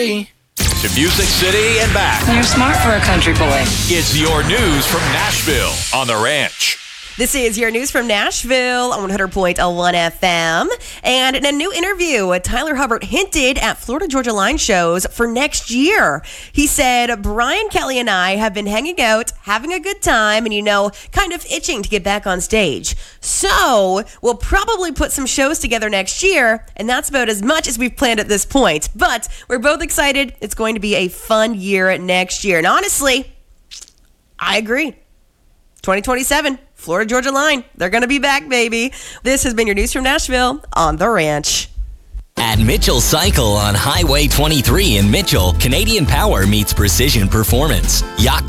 To Music City and back. You're smart for a country boy. It's your news from Nashville on The Ranch. This is your news from Nashville on 100.1 FM. And in a new interview, Tyler Hubbard hinted at Florida Georgia Line shows for next year. He said, Brian Kelly and I have been hanging out, having a good time, and, kind of itching to get back on stage. So we'll probably put some shows together next year, and that's about as much as we've planned at this point. But we're both excited. It's going to be a fun year next year. And honestly, I agree. 2027, Florida Georgia Line. They're going to be back, baby. This has been your news from Nashville on The Ranch. At Mitchell Cycle on Highway 23 in Mitchell, Canadian Power meets precision performance. Yacht